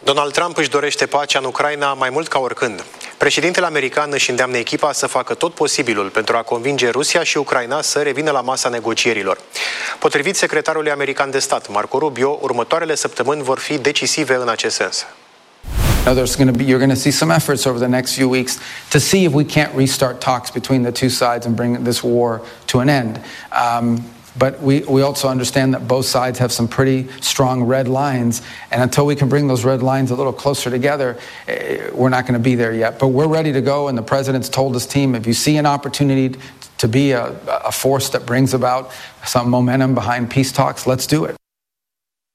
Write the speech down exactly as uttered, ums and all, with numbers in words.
Donald Trump își dorește pacea în Ucraina mai mult ca oricând. Președintele american își îndeamnă echipa să facă tot posibilul pentru a convinge Rusia și Ucraina să revină la masa negocierilor. Potrivit secretarului american de stat, Marco Rubio, următoarele săptămâni vor fi decisive în acest sens. Now there's going to be, you're going to see some efforts over the next few weeks to see if we can't restart talks between the two sides and bring this war to an end. Um, But we, we also understand that both sides have some pretty strong red lines. And until we can bring those red lines a little closer together, we're not going to be there yet. But we're ready to go, and the president's told his team, if you see an opportunity to be a, a force that brings about some momentum behind peace talks, let's do it.